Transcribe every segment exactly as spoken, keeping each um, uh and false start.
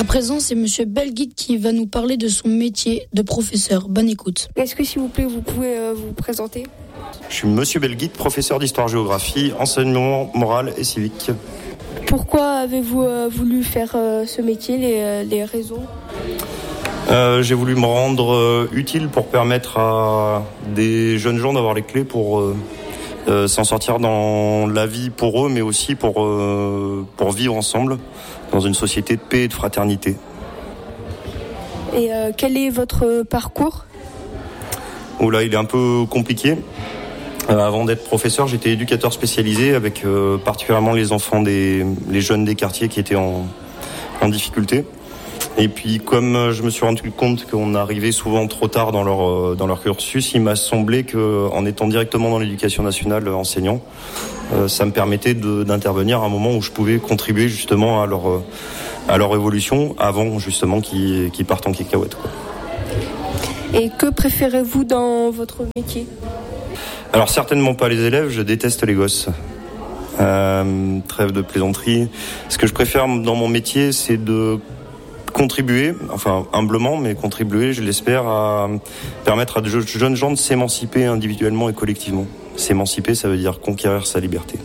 À présent, c'est Monsieur Belguide qui va nous parler de son métier de professeur. Bonne écoute. Est-ce que, s'il vous plaît, vous pouvez euh, vous présenter ? Je suis Monsieur Belguide, professeur d'histoire-géographie, enseignement moral et civique. Pourquoi avez-vous euh, voulu faire euh, ce métier, les, euh, les raisons ? euh, J'ai voulu me rendre euh, utile pour permettre à des jeunes gens d'avoir les clés pour euh, euh, s'en sortir dans la vie pour eux, mais aussi pour, euh, pour vivre ensemble dans une société de paix et de fraternité. Et euh, quel est votre parcours ? Oh là, il est un peu compliqué. Euh, avant d'être professeur, j'étais éducateur spécialisé avec euh, particulièrement les enfants des les jeunes des quartiers qui étaient en, en difficulté. Et puis, comme je me suis rendu compte qu'on arrivait souvent trop tard dans leur euh, dans leur cursus, il m'a semblé que, en étant directement dans l'éducation nationale euh, enseignant, euh, ça me permettait de, d'intervenir à un moment où je pouvais contribuer justement à leur euh, à leur évolution avant justement qu'ils qu'ils partent en cacahuète, quoi. Et que préférez-vous dans votre métier ? Alors certainement pas les élèves, je déteste les gosses. Euh, trêve de plaisanterie. Ce que je préfère dans mon métier, c'est de contribuer, enfin humblement, mais contribuer, je l'espère, à permettre à de jeunes gens de s'émanciper individuellement et collectivement. S'émanciper, ça veut dire conquérir sa liberté.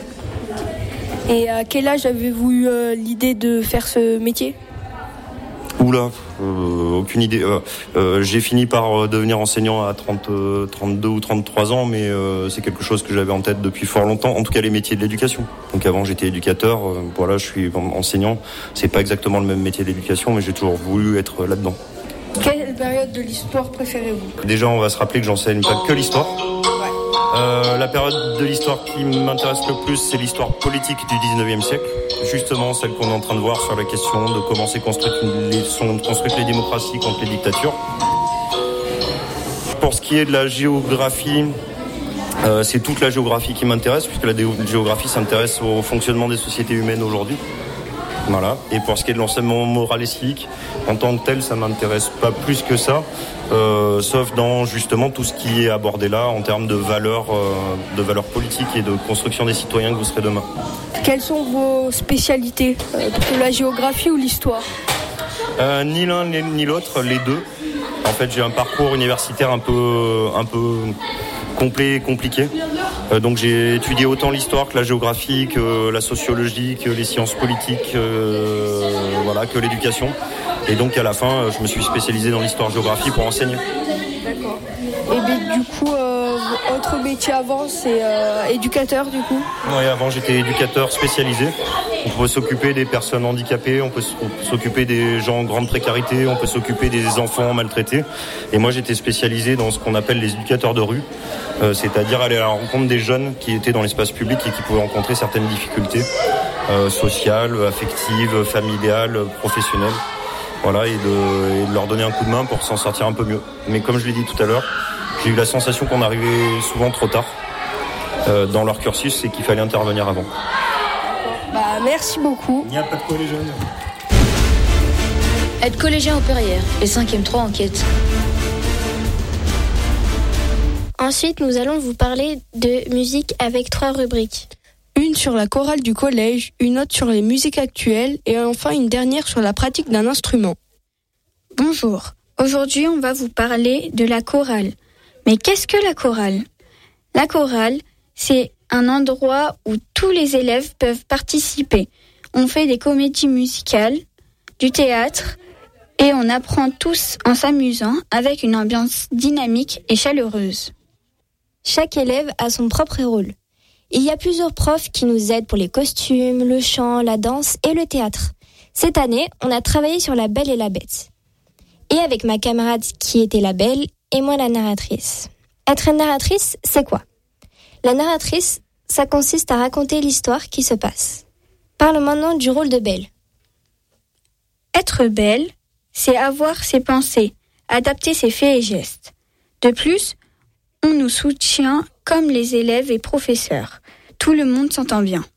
Et à quel âge avez-vous eu euh, l'idée de faire ce métier ? Oula, euh, aucune idée. Euh, euh, j'ai fini par devenir enseignant à trente, trente-deux ou trente-trois ans, mais euh, c'est quelque chose que j'avais en tête depuis fort longtemps. En tout cas, les métiers de l'éducation. Donc avant, j'étais éducateur. Euh, voilà, je suis enseignant. C'est pas exactement le même métier d'éducation, mais j'ai toujours voulu être là-dedans. Quelle période de l'histoire préférez-vous ? Déjà, on va se rappeler que j'enseigne pas que l'histoire. Euh, la période de l'histoire qui m'intéresse le plus, c'est l'histoire politique du dix-neuvième siècle. Justement, celle qu'on est en train de voir sur la question de comment s'est construite les, sont construites les démocraties contre les dictatures. Pour ce qui est de la géographie, euh, c'est toute la géographie qui m'intéresse, puisque la dé- géographie s'intéresse au fonctionnement des sociétés humaines aujourd'hui. Voilà. Et pour ce qui est de l'enseignement moral et civique, en tant que tel, ça m'intéresse pas plus que ça, euh, sauf dans justement tout ce qui est abordé là en termes de valeurs, euh, de valeurs politiques et de construction des citoyens que vous serez demain. Quelles sont vos spécialités ? euh, La géographie ou l'histoire ? euh, Ni l'un ni l'autre, les deux. En fait, j'ai un parcours universitaire un peu, un peu complet et compliqué. Euh, donc j'ai étudié autant l'histoire que la géographie, que la sociologie, que les sciences politiques, euh, voilà, que l'éducation. Et donc à la fin, je me suis spécialisé dans l'histoire-géographie pour enseigner. D'accord. Et bien, du coup, euh, votre métier avant, c'est euh, éducateur, du coup ? Oui, avant j'étais éducateur spécialisé. On peut s'occuper des personnes handicapées, on peut s'occuper des gens en grande précarité, on peut s'occuper des enfants maltraités. Et moi j'étais spécialisé dans ce qu'on appelle les éducateurs de rue, euh, c'est-à-dire aller à la rencontre des jeunes qui étaient dans l'espace public et qui pouvaient rencontrer certaines difficultés euh, sociales, affectives, familiales, professionnelles. Voilà, et de, et de leur donner un coup de main pour s'en sortir un peu mieux. Mais comme je l'ai dit tout à l'heure, j'ai eu la sensation qu'on arrivait souvent trop tard euh, dans leur cursus et qu'il fallait intervenir avant. Bah, merci beaucoup. Il n'y a pas de quoi les jeunes. Être collégien au Perrières, les cinquième trois en quête. Ensuite, nous allons vous parler de musique avec trois rubriques. Une sur la chorale du collège, une autre sur les musiques actuelles et enfin une dernière sur la pratique d'un instrument. Bonjour, aujourd'hui on va vous parler de la chorale. Mais qu'est-ce que la chorale ? La chorale, c'est un endroit où tous les élèves peuvent participer. On fait des comédies musicales, du théâtre et on apprend tous en s'amusant avec une ambiance dynamique et chaleureuse. Chaque élève a son propre rôle. Il y a plusieurs profs qui nous aident pour les costumes, le chant, la danse et le théâtre. Cette année, on a travaillé sur La Belle et la Bête. Et avec ma camarade qui était la belle et moi la narratrice. Être une narratrice, c'est quoi ? La narratrice, ça consiste à raconter l'histoire qui se passe. Parle maintenant du rôle de belle. Être belle, c'est avoir ses pensées, adapter ses faits et gestes. De plus, on nous soutient comme les élèves et professeurs. Tout le monde s'entend bien.